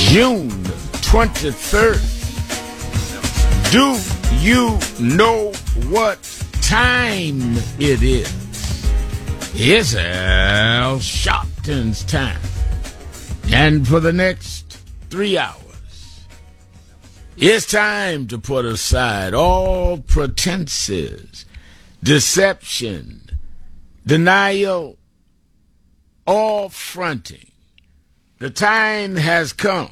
June 23rd. Do you know what time it is? It's Al Sharpton's time. And for the next 3 hours, it's time to put aside all pretenses, deception, denial, all fronting. The time has come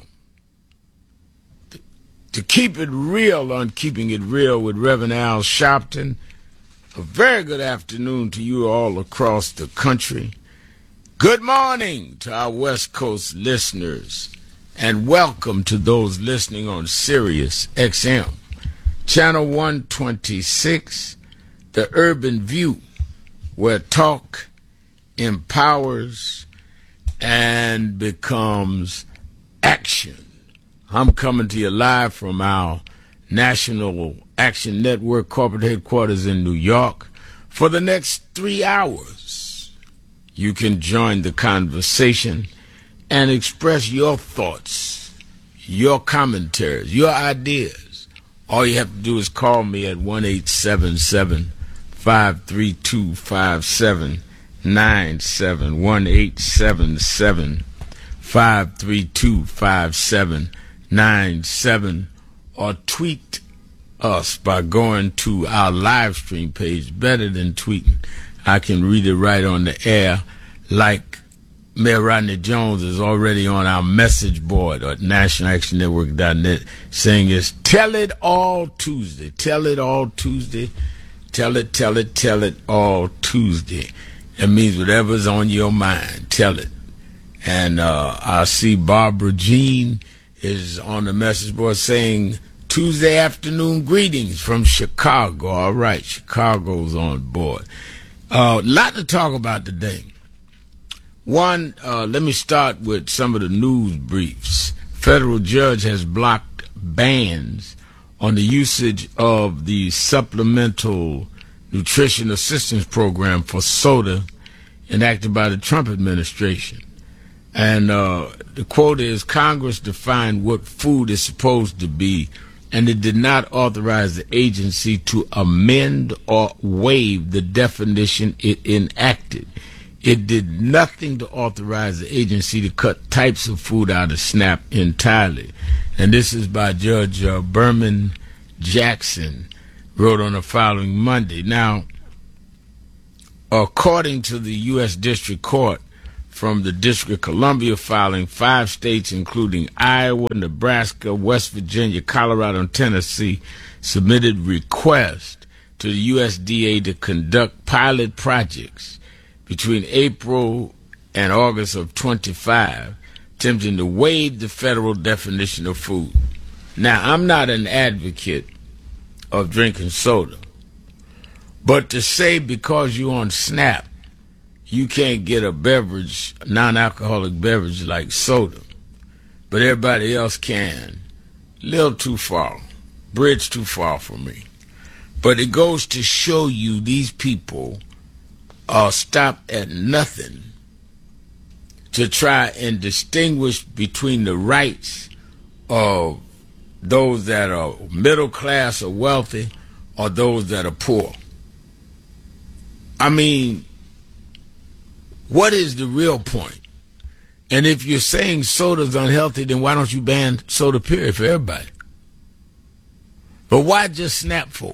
to keep it real on Keeping It Real with Reverend Al Sharpton. A very good afternoon to you all across the country. Good morning to our West Coast listeners, and welcome to those listening on Sirius XM, Channel 126, the Urban View, where talk empowers and becomes action. I'm coming to you live from our National Action Network corporate headquarters in New York. For the next 3 hours, you can join the conversation and express your thoughts, your commentaries, your ideas. All you have to do is call me at 1-877-532-5797, 1-877-532-5797, or tweet us by going to our live stream page. Better than tweeting, I can read it right on the air, like Mayor Rodney Jones is already on our message board at nationalactionnetwork.net saying it's Tell It All Tuesday. Tell it all Tuesday. Tell it all Tuesday. That means whatever's on your mind, tell it. And I see Barbara Jean is on the message board saying Tuesday afternoon greetings from Chicago. All right, Chicago's on board. Lot to talk about today. One, let me start with some of the news briefs. Federal judge has blocked bans on the usage of the Supplemental Nutrition Assistance Program for soda enacted by the Trump administration. And the quote is, Congress defined what food is supposed to be, and it did not authorize the agency to amend or waive the definition it enacted. It did nothing to authorize the agency to cut types of food out of SNAP entirely. And this is by Judge Berman Jackson, wrote on the following Monday. Now, according to the U.S. District Court, from the District of Columbia filing, 5 states, including Iowa, Nebraska, West Virginia, Colorado, and Tennessee, submitted requests to the USDA to conduct pilot projects between April and August of 25, attempting to waive the federal definition of food. Now, I'm not an advocate of drinking soda, but to say because you're on SNAP, you can't get a beverage, non-alcoholic beverage like soda, but everybody else can. Little too far. Bridge too far for me. But it goes to show you these people are stopped at nothing to try and distinguish between the rights of those that are middle class or wealthy or those that are poor. I mean, what is the real point? And if you're saying soda's unhealthy, then why don't you ban soda period for everybody? But why just SNAP folk?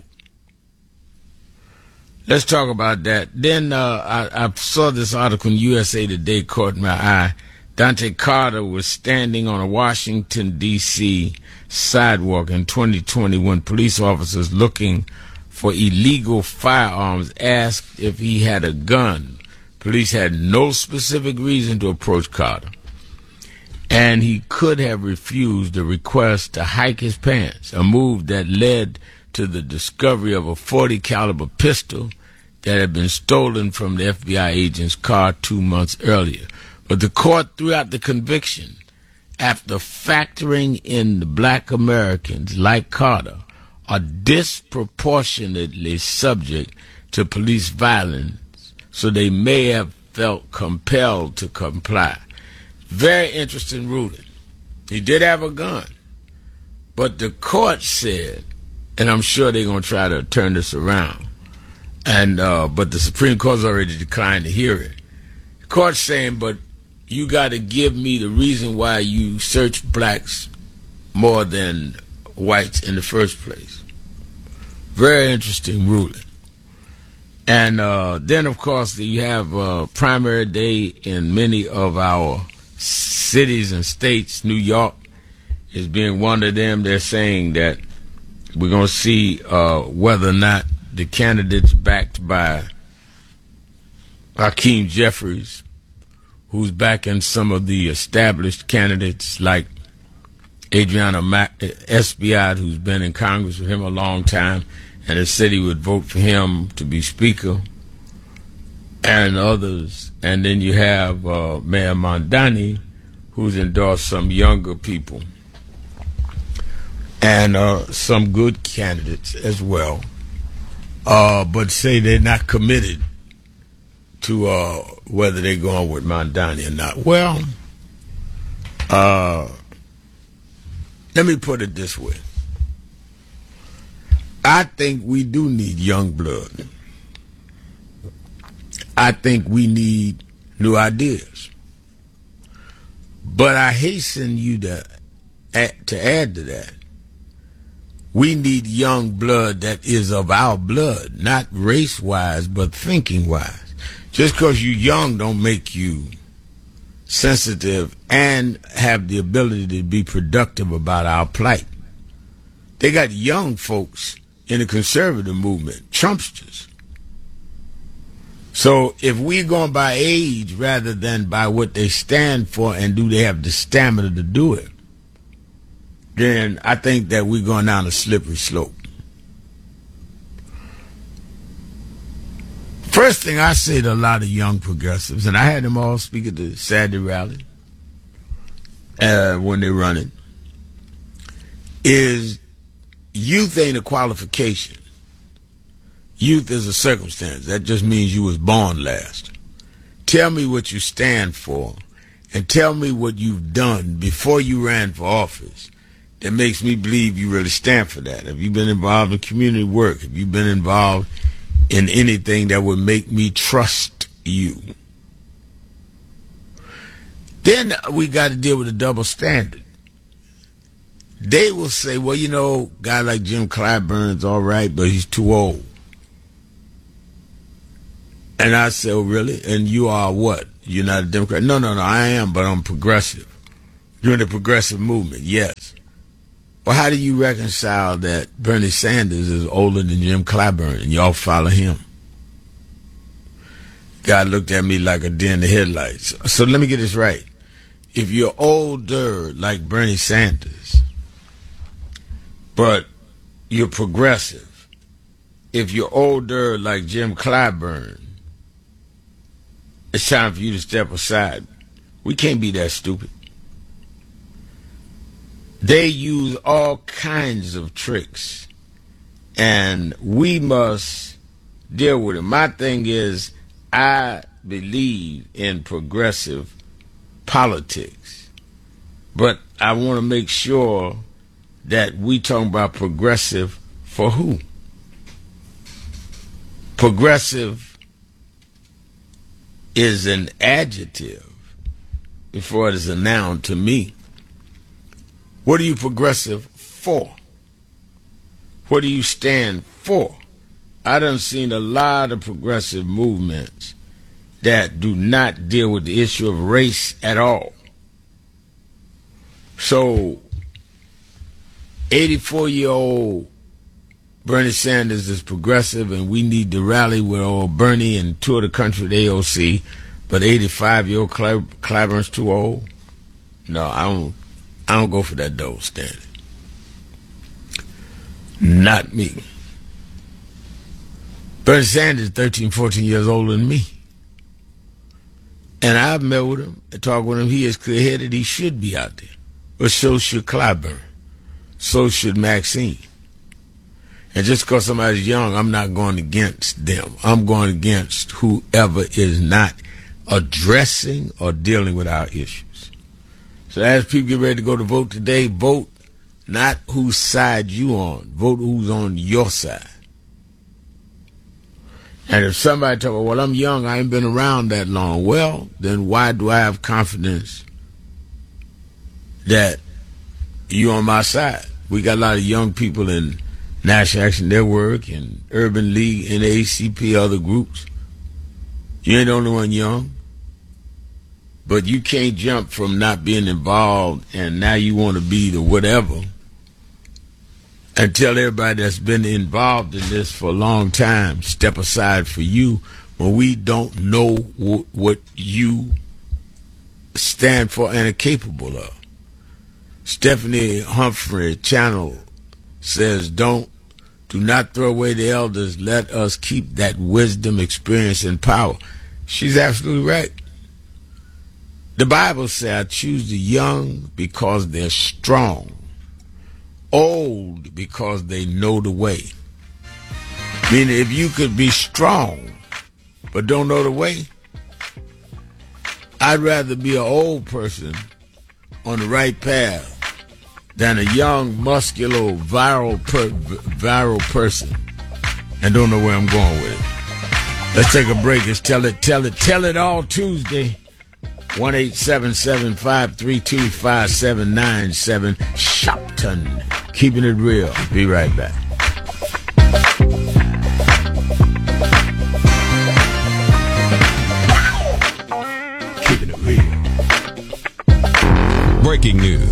Let's talk about that. Then I saw this article in USA Today, caught my eye. Dante Carter was standing on a Washington, D.C. sidewalk in 2020 when police officers looking for illegal firearms asked if he had a gun. Police had no specific reason to approach Carter, and he could have refused the request to hike his pants, a move that led to the discovery of a .40 caliber pistol that had been stolen from the FBI agent's car 2 months earlier. But the court threw out the conviction after factoring in the black Americans, like Carter, are disproportionately subject to police violence, so they may have felt compelled to comply. Very interesting ruling. He did have a gun. But the court said, and I'm sure they're going to try to turn this around, and but the Supreme Court's already declined to hear it. The court's saying, but you got to give me the reason why you search blacks more than whites in the first place. Very interesting ruling. And then, of course, you have primary day in many of our cities and states. New York is being one of them. They're saying that we're going to see whether or not the candidates backed by Hakeem Jeffries, who's backing some of the established candidates like Adriana Espaillat, who's been in Congress with him a long time, and has said he would vote for him to be Speaker, and others. And then you have Mayor Mamdani, who's endorsed some younger people, and some good candidates as well, but say they're not committed to whether they're going with Mamdani or not. Well, let me put it this way. I think we do need young blood. I think we need new ideas. But I hasten you to add to that. We need young blood that is of our blood, not race-wise, but thinking-wise. Just because you're young don't make you sensitive and have the ability to be productive about our plight. They got young folks in the conservative movement, Trumpsters. So if we're going by age rather than by what they stand for and do they have the stamina to do it, then I think that we're going down a slippery slope. First thing I say to a lot of young progressives, and I had them all speak at the Saturday rally when they're running, is youth ain't a qualification. Youth is a circumstance. That just means you was born last. Tell me what you stand for, and tell me what you've done before you ran for office that makes me believe you really stand for that. Have you been involved in community work? Have you been involved in anything that would make me trust you? Then we got to deal with a double standard. They will say, well, you know, a guy like Jim Clyburn's all right, but he's too old. And I say, oh, really? And you are what? You're not a Democrat? No, I am, but I'm progressive. You're in the progressive movement, yes. Well, how do you reconcile that Bernie Sanders is older than Jim Clyburn and y'all follow him? God looked at me like a deer in the headlights. So let me get this right. If you're older like Bernie Sanders, but you're progressive, if you're older like Jim Clyburn, it's time for you to step aside. We can't be that stupid. They use all kinds of tricks, and we must deal with it. My thing is, I believe in progressive politics, but I want to make sure that we talking about progressive for who? Progressive is an adjective before it is a noun to me. What are you progressive for? What do you stand for? I done seen a lot of progressive movements that do not deal with the issue of race at all. So, 84-year-old Bernie Sanders is progressive, and we need to rally with old Bernie and tour the country with AOC, but 85-year-old Clyburn's too old? No, I don't go for that double standard. Not me. Bernie Sanders is 13, 14 years older than me. And I've met with him and talked with him. He is clear-headed. He should be out there. But so should Clyburn. So should Maxine. And just because somebody's young, I'm not going against them. I'm going against whoever is not addressing or dealing with our issues. So as people get ready to go to vote today, vote not whose side you on. Vote who's on your side. And if somebody tell me, well, I'm young, I ain't been around that long. Well, then why do I have confidence that you on my side? We got a lot of young people in National Action Network and Urban League, NAACP, other groups. You ain't the only one young. But you can't jump from not being involved and now you want to be the whatever and tell everybody that's been involved in this for a long time, step aside for you when we don't know what you stand for and are capable of. Stephanie Humphrey Channel says, do not throw away the elders. Let us keep that wisdom, experience, and power. She's absolutely right. The Bible says, I choose the young because they're strong, old because they know the way. Meaning if you could be strong but don't know the way, I'd rather be an old person on the right path than a young, muscular, viral person and don't know where I'm going with it. Let's take a break. It's Tell It All Tuesday. 1-877-532-5797. Shopton. Keeping it real. Be right back. Keeping it real. Breaking news.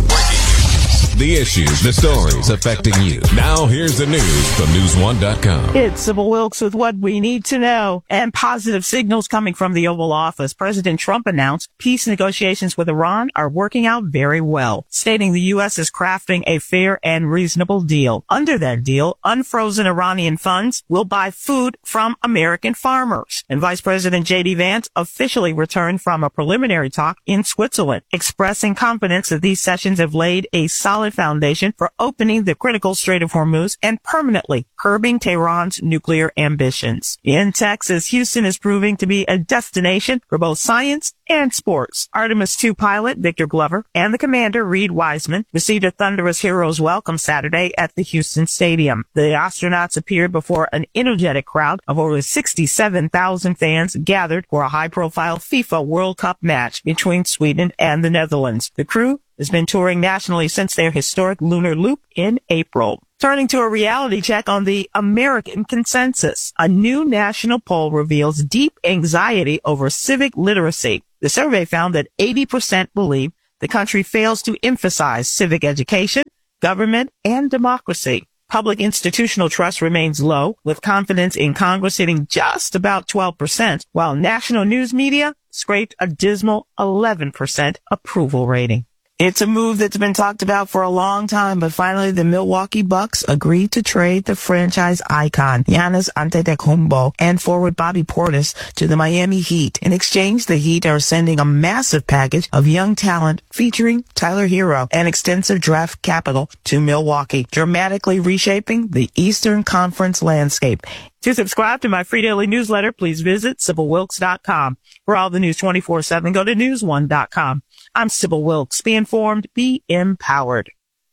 The issues, the stories affecting you. Now here's the news from News1.com. It's Sybil Wilkes with what we need to know. And positive signals coming from the Oval Office. President Trump announced peace negotiations with Iran are working out very well, stating the U.S. is crafting a fair and reasonable deal. Under that deal, unfrozen Iranian funds will buy food from American farmers. And Vice President J.D. Vance officially returned from a preliminary talk in Switzerland, expressing confidence that these sessions have laid a solid foundation for opening the critical Strait of Hormuz and permanently curbing Tehran's nuclear ambitions. In Texas, Houston is proving to be a destination for both science and sports. Artemis II pilot Victor Glover and the commander Reed Wiseman received a thunderous hero's welcome Saturday at the Houston Stadium. The astronauts appeared before an energetic crowd of over 67,000 fans gathered for a high-profile FIFA World Cup match between Sweden and the Netherlands. The crew has been touring nationally since their historic lunar loop in April. Turning to a reality check on the American consensus. A new national poll reveals deep anxiety over civic literacy. The survey found that 80% believe the country fails to emphasize civic education, government, and democracy. Public institutional trust remains low, with confidence in Congress hitting just about 12%, while national news media scraped a dismal 11% approval rating. It's a move that's been talked about for a long time, but finally the Milwaukee Bucks agreed to trade the franchise icon Giannis Antetokounmpo and forward Bobby Portis to the Miami Heat. In exchange, the Heat are sending a massive package of young talent featuring Tyler Hero and extensive draft capital to Milwaukee, dramatically reshaping the Eastern Conference landscape. To subscribe to my free daily newsletter, please visit SybilWilkes.com. For all the news 24/7, go to News1.com. I'm Sybil Wilkes. Be informed, be empowered.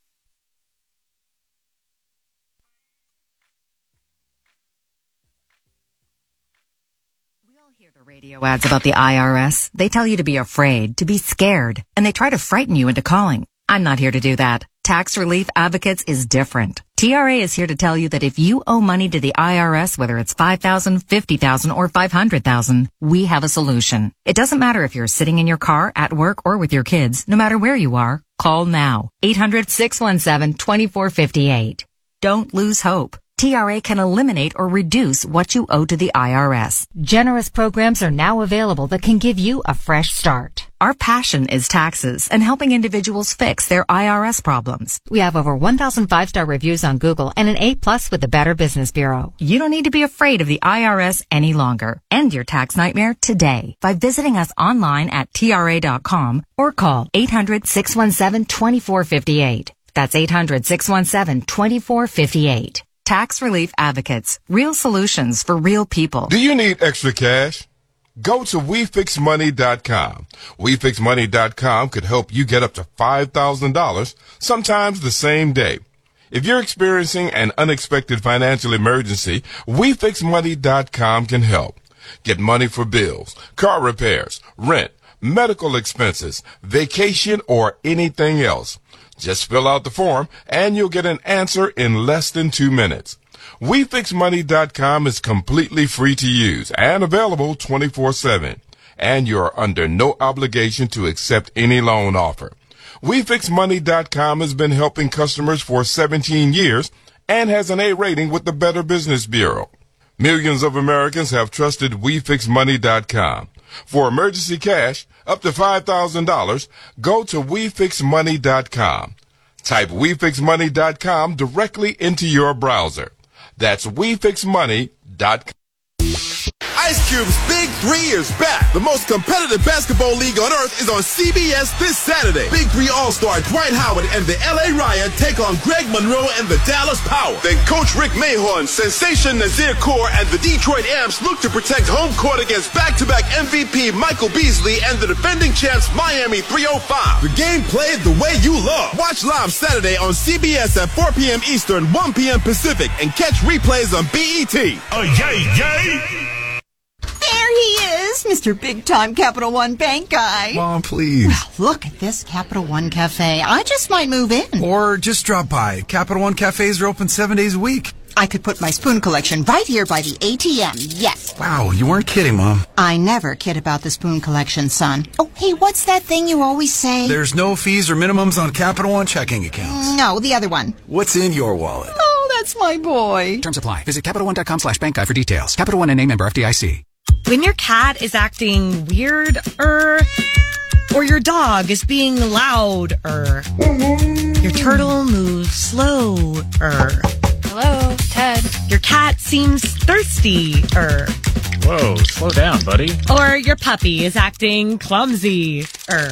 We all hear the radio ads about the IRS. They tell you to be afraid, to be scared, and they try to frighten you into calling. I'm not here to do that. Tax Relief Advocates is different. TRA is here to tell you that if you owe money to the IRS, whether it's $5,000, $50,000, or $500,000, we have a solution. It doesn't matter if you're sitting in your car, at work, or with your kids. No matter where you are, call now. 800-617-2458. Don't lose hope. TRA can eliminate or reduce what you owe to the IRS. Generous programs are now available that can give you a fresh start. Our passion is taxes and helping individuals fix their IRS problems. We have over 1,000 5-star reviews on Google and an A+ with the Better Business Bureau. You don't need to be afraid of the IRS any longer. End your tax nightmare today by visiting us online at TRA.com or call 800-617-2458. That's 800-617-2458. Tax Relief Advocates. Real solutions for real people. Do you need extra cash? Go to WeFixMoney.com. WeFixMoney.com could help you get up to $5,000, sometimes the same day. If you're experiencing an unexpected financial emergency, WeFixMoney.com can help. Get money for bills, car repairs, rent, medical expenses, vacation, or anything else. Just fill out the form and you'll get an answer in less than 2 minutes. WeFixMoney.com is completely free to use and available 24/7. And you're under no obligation to accept any loan offer. WeFixMoney.com has been helping customers for 17 years and has an A rating with the Better Business Bureau. Millions of Americans have trusted WeFixMoney.com. For emergency cash, up to $5,000, go to WeFixMoney.com. Type WeFixMoney.com directly into your browser. That's WeFixMoney.com. Ice Cube's Big 3 is back. The most competitive basketball league on earth is on CBS this Saturday. Big 3 All-Star Dwight Howard and the LA Riot take on Greg Monroe and the Dallas Power. Then Coach Rick Mahorn, Sensation Nazir Kaur, and the Detroit Amps look to protect home court against back-to-back MVP Michael Beasley and the defending champs Miami 305. The game played the way you love. Watch live Saturday on CBS at 4 p.m. Eastern, 1 p.m. Pacific, and catch replays on BET. Oh, yay, yay! There he is, Mr. Big-Time Capital One Bank guy. Mom, please. Well, look at this Capital One Cafe. I just might move in. Or just drop by. Capital One Cafes are open 7 days a week. I could put my spoon collection right here by the ATM, yes. Wow, you weren't kidding, Mom. I never kid about the spoon collection, son. Oh, hey, what's that thing you always say? There's no fees or minimums on Capital One checking accounts. No, the other one. What's in your wallet? Oh, that's my boy. Terms apply. Visit CapitalOne.com/bank guide for details. Capital One and name member FDIC. When your cat is acting weird, or your dog is being loud, your turtle moves slow, Hello, Ted. Your cat seems thirsty, Whoa, slow down, buddy. Or your puppy is acting clumsy,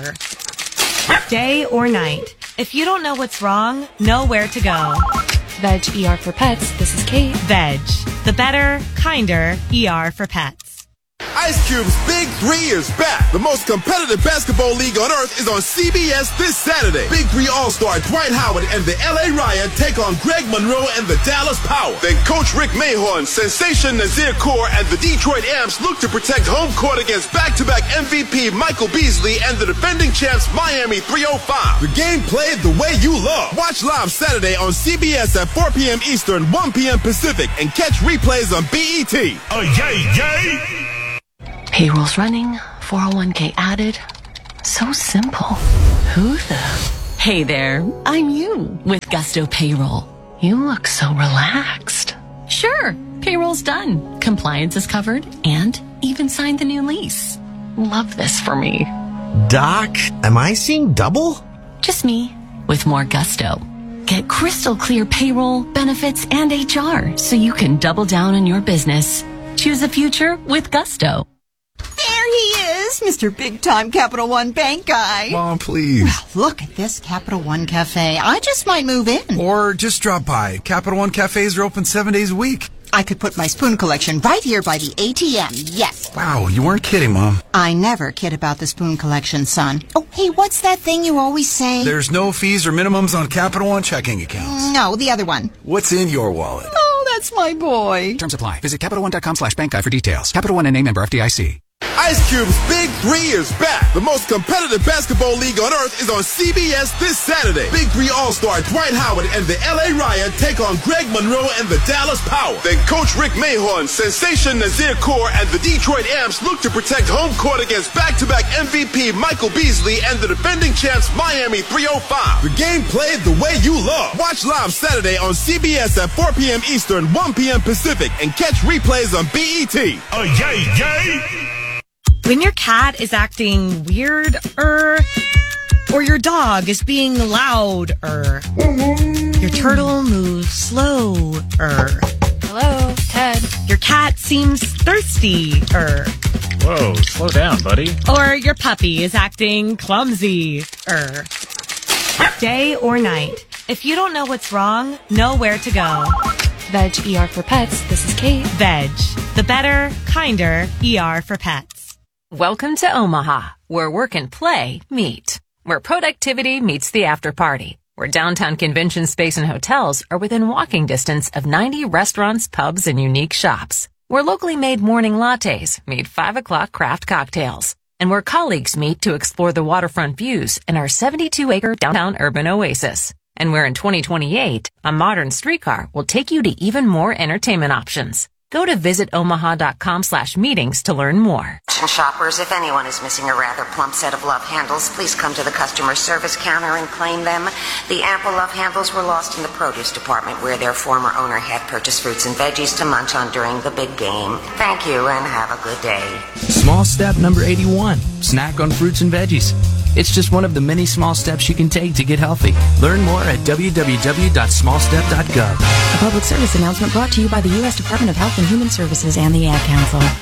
Day or night, if you don't know what's wrong, know where to go. Veg ER for Pets, this is Kate. Veg, the better, kinder ER for pets. Ice Cube's Big 3 is back. The most competitive basketball league on earth is on CBS this Saturday. Big 3 All-Star Dwight Howard and the LA Riot take on Greg Monroe and the Dallas Power. Then Coach Rick Mahorn, Sensation Nazir Kaur, and the Detroit Amps look to protect home court against back-to-back MVP Michael Beasley and the defending champs Miami 305. The game played the way you love. Watch live Saturday on CBS at 4 p.m. Eastern, 1 p.m. Pacific, and catch replays on BET. Oh, yay, yay! Payroll's running, 401k added. So simple. Who the? Hey there, I'm you with Gusto Payroll. You look so relaxed. Sure, payroll's done. Compliance is covered and even signed the new lease. Love this for me. Doc, am I seeing double? Just me with more Gusto. Get crystal clear payroll, benefits, and HR so you can double down on your business. Choose a future with Gusto. There he is, Mr. Big-Time Capital One Bank guy. Mom, please. Well, look at this Capital One Cafe. I just might move in. Or just drop by. Capital One Cafes are open 7 days a week. I could put my spoon collection right here by the ATM, yes. Wow, you weren't kidding, Mom. I never kid about the spoon collection, son. Oh, hey, what's that thing you always say? There's no fees or minimums on Capital One checking accounts. No, the other one. What's in your wallet? Oh, that's my boy. Terms apply. Visit CapitalOne.com/bank guide for details. Capital One and name member FDIC. Ice Cube's Big 3 is back. The most competitive basketball league on earth is on CBS this Saturday. Big 3 All-Star Dwight Howard and the LA Riot take on Greg Monroe and the Dallas Power. Then Coach Rick Mahorn, Sensation Nazir Kaur, and the Detroit Amps look to protect home court against back-to-back MVP Michael Beasley and the defending champs Miami 305. The game played the way you love. Watch live Saturday on CBS at 4 p.m. Eastern, 1 p.m. Pacific, and catch replays on BET. Oh, yay, yay! When your cat is acting weird, or your dog is being loud, your turtle moves slow, Hello, Ted. Your cat seems thirsty, Whoa, slow down, buddy. Or your puppy is acting clumsy, Day or night, if you don't know what's wrong, know where to go. Veg ER for Pets, this is Kate. Veg, the better, kinder ER for pets. Welcome to Omaha, where work and play meet. Where productivity meets the after party. Where downtown convention space and hotels are within walking distance of 90 restaurants, pubs, and unique shops. Where locally made morning lattes meet 5 o'clock craft cocktails. And where colleagues meet to explore the waterfront views in our 72-acre downtown urban oasis. And where in 2028, a modern streetcar will take you to even more entertainment options. Go to visitomaha.com/meetings to learn more. Shoppers, if anyone is missing a rather plump set of love handles, please come to the customer service counter and claim them. The ample love handles were lost in the produce department where their former owner had purchased fruits and veggies to munch on during the big game. Thank you and have a good day. Small step number 81. Snack on fruits and veggies. It's just one of the many small steps you can take to get healthy. Learn more at www.smallstep.gov. A public service announcement brought to you by the U.S. Department of Health and Human Services and the Ad Council.